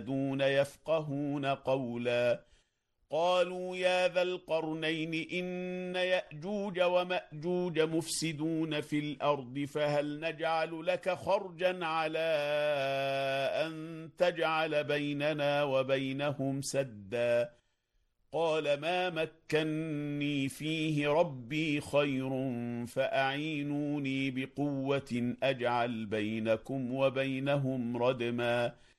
دون يفقهون قولا قالوا يا ذا القرنين إن يأجوج ومأجوج مفسدون في الأرض فهل نجعل لك خرجا على أن تجعل بيننا وبينهم سدا قال ما مكني فيه ربي خير فأعينوني بقوة أجعل بينكم وبينهم ردما